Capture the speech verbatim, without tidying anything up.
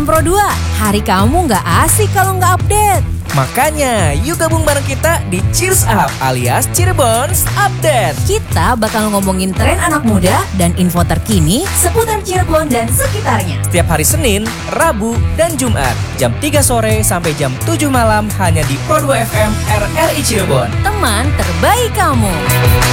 M Pro dua, hari kamu nggak asik kalau nggak update. Makanya, yuk gabung bareng kita di Cheers Up alias Cirebons Update. Kita bakal ngomongin tren anak muda dan info terkini seputar Cirebon dan sekitarnya. Setiap hari Senin, Rabu, dan Jumat, jam tiga sore sampai jam tujuh malam hanya di Pro dua F M R R I Cirebon. Teman terbaik kamu.